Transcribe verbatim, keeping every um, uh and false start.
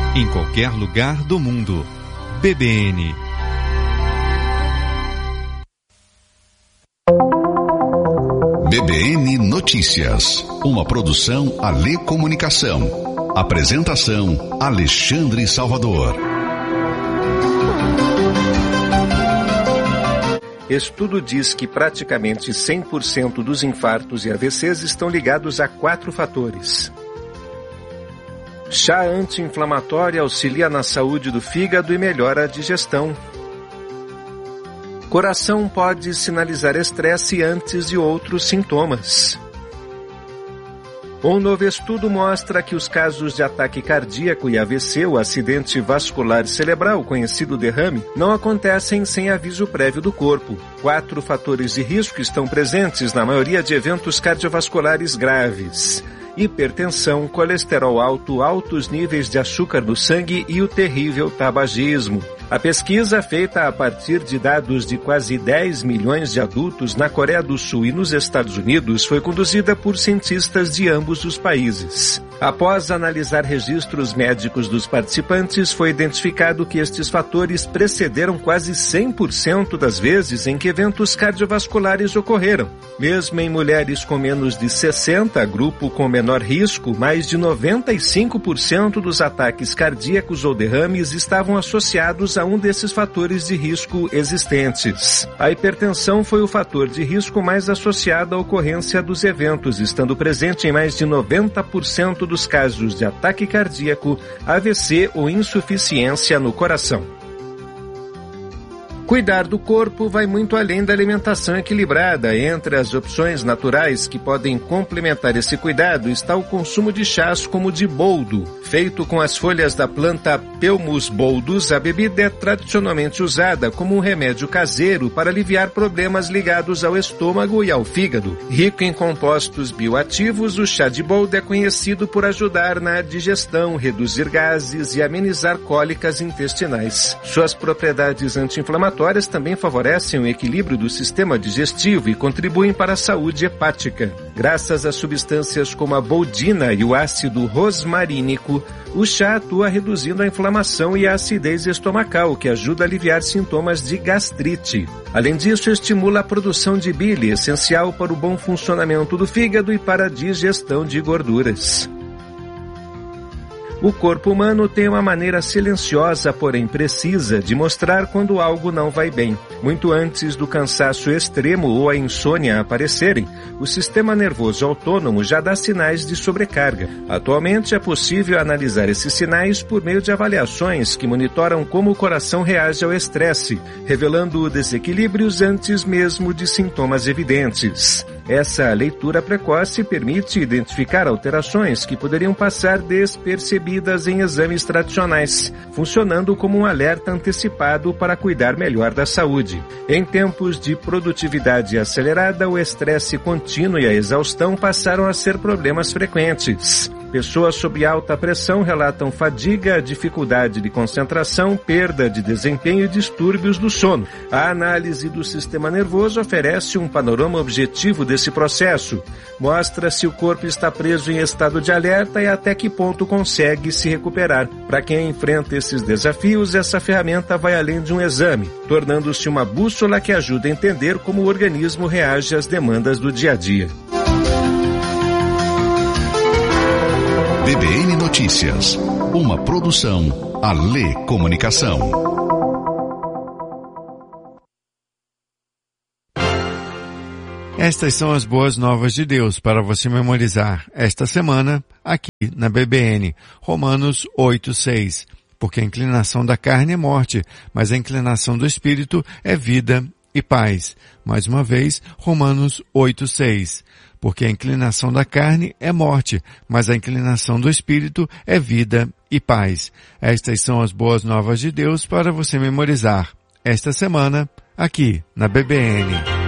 em qualquer lugar do mundo. B B N. B B N Notícias, uma produção Alê Comunicação. Apresentação Alexandre Salvador. Estudo diz que praticamente cem por cento dos infartos e A V Cs estão ligados a quatro fatores. Chá anti-inflamatório auxilia na saúde do fígado e melhora a digestão. Coração pode sinalizar estresse antes de outros sintomas. Um novo estudo mostra que os casos de ataque cardíaco e A V C, o acidente vascular cerebral, conhecido derrame, não acontecem sem aviso prévio do corpo. Quatro fatores de risco estão presentes na maioria de eventos cardiovasculares graves: hipertensão, colesterol alto, altos níveis de açúcar no sangue e o terrível tabagismo. A pesquisa, feita a partir de dados de quase dez milhões de adultos na Coreia do Sul e nos Estados Unidos, foi conduzida por cientistas de ambos os países. Após analisar registros médicos dos participantes, foi identificado que estes fatores precederam quase cem por cento das vezes em que eventos cardiovasculares ocorreram. Mesmo em mulheres com menos de sessenta, grupo com menor risco, mais de noventa e cinco por cento dos ataques cardíacos ou derrames estavam associados a um desses fatores de risco existentes. A hipertensão foi o fator de risco mais associado à ocorrência dos eventos, estando presente em mais de noventa por cento dos casos de ataque cardíaco, A V C ou insuficiência no coração. Cuidar do corpo vai muito além da alimentação equilibrada. Entre as opções naturais que podem complementar esse cuidado está o consumo de chás como o de boldo. Feito com as folhas da planta Pelmus boldus, a bebida é tradicionalmente usada como um remédio caseiro para aliviar problemas ligados ao estômago e ao fígado. Rico em compostos bioativos, o chá de boldo é conhecido por ajudar na digestão, reduzir gases e amenizar cólicas intestinais. Suas propriedades anti-inflamatórias também favorecem o equilíbrio do sistema digestivo e contribuem para a saúde hepática. Graças a substâncias como a boldina e o ácido rosmarínico, o chá atua reduzindo a inflamação e a acidez estomacal, que ajuda a aliviar sintomas de gastrite. Além disso, estimula a produção de bile, essencial para o bom funcionamento do fígado e para a digestão de gorduras. O corpo humano tem uma maneira silenciosa, porém precisa, de mostrar quando algo não vai bem. Muito antes do cansaço extremo ou a insônia aparecerem, o sistema nervoso autônomo já dá sinais de sobrecarga. Atualmente é possível analisar esses sinais por meio de avaliações que monitoram como o coração reage ao estresse, revelando desequilíbrios antes mesmo de sintomas evidentes. Essa leitura precoce permite identificar alterações que poderiam passar despercebidas em exames tradicionais, funcionando como um alerta antecipado para cuidar melhor da saúde. Em tempos de produtividade acelerada, o estresse contínuo e a exaustão passaram a ser problemas frequentes. Pessoas sob alta pressão relatam fadiga, dificuldade de concentração, perda de desempenho e distúrbios do sono. A análise do sistema nervoso oferece um panorama objetivo desse processo. Mostra se o corpo está preso em estado de alerta e até que ponto consegue se recuperar. Para quem enfrenta esses desafios, essa ferramenta vai além de um exame, tornando-se uma bússola que ajuda a entender como o organismo reage às demandas do dia a dia. B B N Notícias, uma produção Alê Comunicação. Estas são as boas novas de Deus para você memorizar esta semana aqui na B B N. Romanos oito, seis. Porque a inclinação da carne é morte, mas a inclinação do espírito é vida e paz. Mais uma vez, Romanos oito, seis. Porque a inclinação da carne é morte, mas a inclinação do espírito é vida e paz. Estas são as boas novas de Deus para você memorizar esta semana aqui na B B N.